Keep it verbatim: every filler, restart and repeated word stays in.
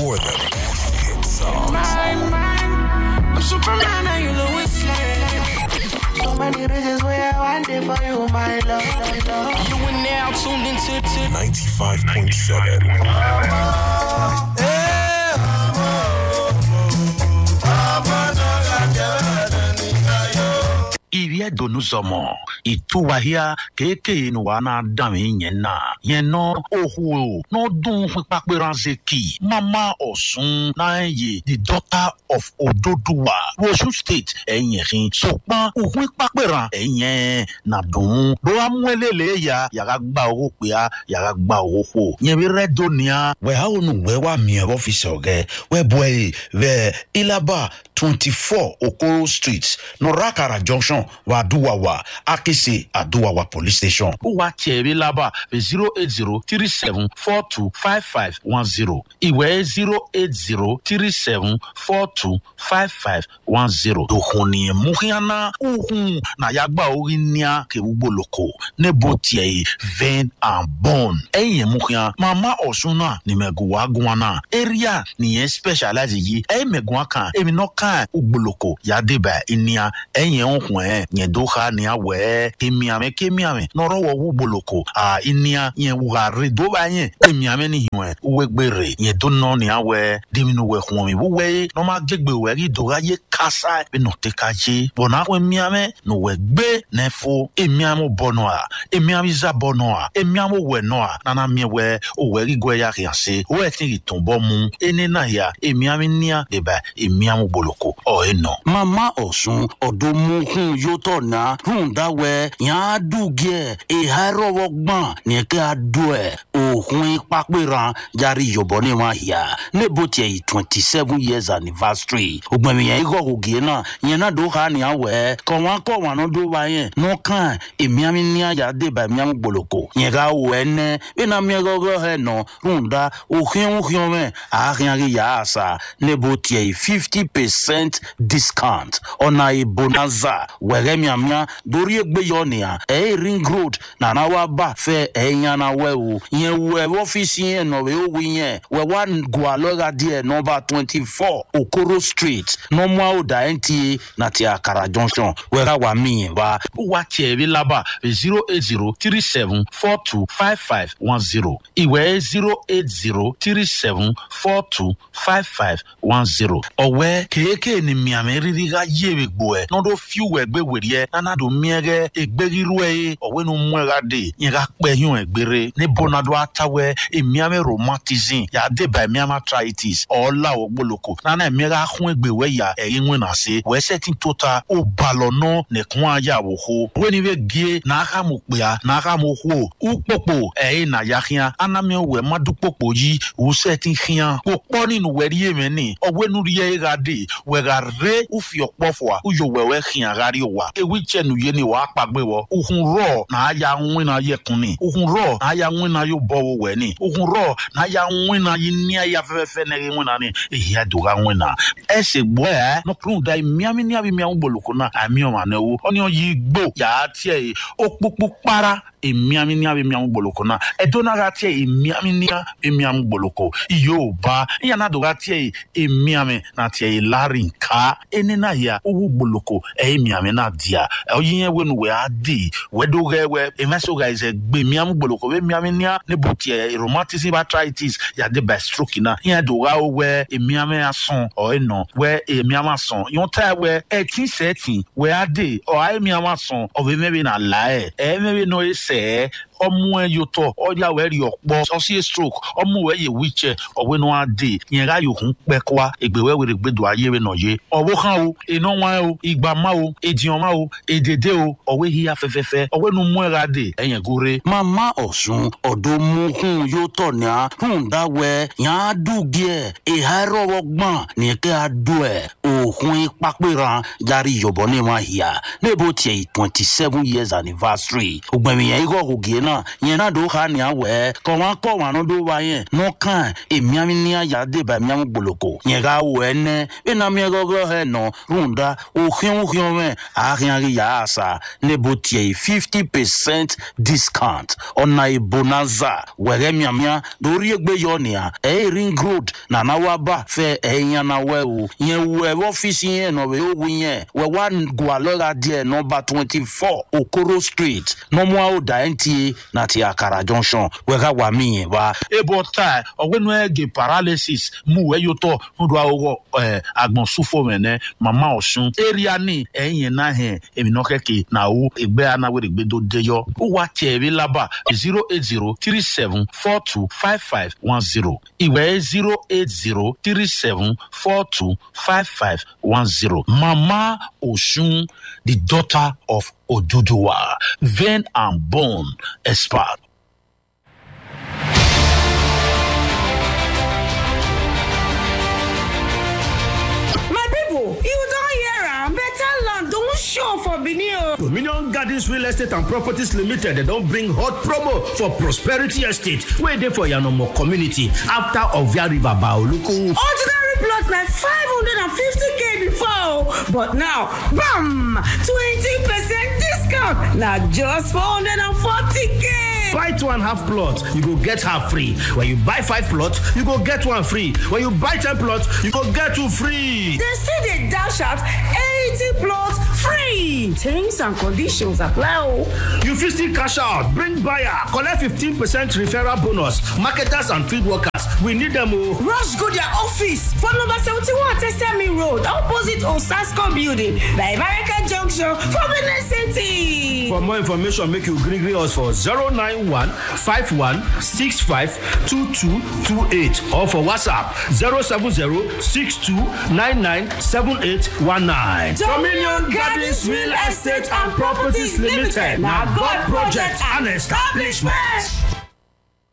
for the best hit songs. Man, man, I'm Superman and you know it's like so many reasons where I want it for you, my love, my love. You are now tuned into to ninety-five point seven. Iria donu zomo ituwahia keke no wana dami nyena yeno ohu no dun pakperanzeki mama Osun na ye the daughter of Ododuwa Osun state enyerin sopan ohun pakperan enyen na dun do amuelele ya yaga gba owo pe a yaga gba owo fo yen bi redonia we ha onu we wa mi office oge we boy we Ilaba twenty-four Okoro Street no Rakara Junction wa Aduwawa Akese Aduwawa Police Station. Uwa tiebe laba zero eight zero three seven four two five five one zero. Iwe zero eight zero three seven four two five five one zero. Dohoni muhiana uhun na yagba orinia ke uboloko nebo tie vein and bone. Eye muhia mama Osuna ni meguwa guana area ni specialize yi e meguwa kan emi no kan uboloko ya deba inia eye ohun nye doha ni awe kemiame kemiame noro wo boloko a inia nye wugare do ba nye kemiame ni hiwe uwegbere nye dono ni awe diminu we hwon mi we no ma gbegbe we ri doga ye kasa be no tekaje bona we miame no we gbe nefo emiamo bono a emiami za bono a emiamo we no a nana mi we o we ri gwe ya rianse we tin ri tombo mu ene na ya emiami nia de ba emiamo boloko o eno mama Osun odomu hun yoto na hunda we yan dugie e haro wogban ni ke adoe ohun paperan jari yobo ni wa hia nebo tie twenty-seven years anniversary ogbemi yan igo ogie na yan na do ha ni awe ko wan ko wan no do ba yen no kan emiami ni aya de ba miam gboloko yan ga wo ene be na mi go go he no hunda ohun ohun me a yan ri ya asa nebo tie fifty percent discount on a bonanza were miamia dori egbe yonia e ring road na na wa ba fe eyan na we o yen we office yen no we o yen we wan go aloga there number twenty-four Okoro Street no mo oda N T A na ti Akara Junction we ra wa mi wa wa tie bi laba zero eight zero three seven four two five five one zero iwe zero eight zero three seven four two five five one zero owe keke ni miame riri ga yewe gbo e no do fiu we gbe werie nana do miege egberiru e owe no mwega de yen ga pe yun egbere ni bonado atawe emiame rheumatism ya de ba emiame arthritis ola ogboloko nana emiega hun egbe we ya eyin we na se we setting total o balono ne kun aya wo ho we ni we gie na aka mo pe a na aka mo ho upopo e na ya khian anami we madupopo yi wo setting khian o po ninu we ri eme ni owe nu ri e ga de we ga re u fi opofo a u yo we we khian ga ri wa e wi chenu ye ni wa pagbe wo uhun ro na aya nwin na ye kun ni uhun ro na aya nwin na yo bowo we ni uhun ro na aya nwin na yi ni aya fefefe ne nwin na ni e ya do ga nwin na e se gbo e no kun dai miami ni abi mi an boloko na ami o ma na wo oni o yi gbo ya ti e opopo para emiami ni abi mi an boloko na e do na ga ti e emiami ni abi mi an boloko iyo ba ya na do ga ti e emiami na ti e larinka eni na ya owu boloko e emiami na dia o yin we nu we adi we do ge we emeso guys e gbe miam boloko we miami ni ne buti e rheumatism arthritis ya de by stroke na ya do ga we emiami ason o eno we emiami ason yon ta we eighteen setting we adi o ai emiami ason o we maybe na lie e maybe no e se omu e yoto o ya we ri opo so see stroke omu we ye wheelchair o we no ade yen ga yo hun pe kwa egbe we we gbe do aye we no ye owo kan o eno wan o igba ma o edion ma o edede o o we hi afefefe o we no mu era de eyen gore mama Osun odomu hun yoto na hun da we yan dugie e haro wogban ni ke ado e ohun paperan jari yobo ni wa hia nebo tie twenty-seven years anniversary ogbemi yen igo ogie na yen na do ha ni awe ko wan ko wan no do wa yen no kan emiam ni aya de ba miam gboloko yen ga we ne e na mi go go he no runda o hion hion me a hian ri ya asa ne botie fifty percent discount on na bonanza we re miamia do ri egbe yo ni a e ring road na na wa ba fe e yan na we o yen we office yen no we o yen we one Gualora there number twenty-four Okoro Street no mo o da ntie na ti Akara Junction we ga wa mi wa e bo tai ogwenu ege paralysis mu we yo to ndo awo eh agbon sufo mene mama Osun area ni eyin na he emi no keke na o egbe ana we egbe do deyo o wa tie bi laba zero eight zero three seven four two five five one zero iwe zero eight zero three seven four two five five one zero Mama Osun, the daughter of Oduduwa, vein and bone expert. My people, you don't hear am. Better land don't show for Benio. Dominion Gardens Real Estate and Properties Limited, they don't bring hot promo for Prosperity Estate, where they for Yanomo community after Ovia River Baoluku. Ordinary plots like five hundred fifty k before, but now, bam, twenty percent discount. Now just four hundred forty k. Buy two and a half plot, you go get half free. When you buy five plots, you go get one free. When you buy ten plots, you go get two free. They see they dash out eighty plots free. Terms and conditions apply. You fit still cash out, bring buyer, collect fifteen percent referral bonus. Marketers and field workers, we need them all. Rush go their office for number seventy-one Tesemi Road, opposite Osasco Building, by American Junction, for Benin City. For more information, make you gree gree us for zero nine one five one six five two two two eight or for WhatsApp zero seven zero six two nine nine seven eight one nine. Dominion Gardens Real Estate and Properties Limited. Now God project and establishment.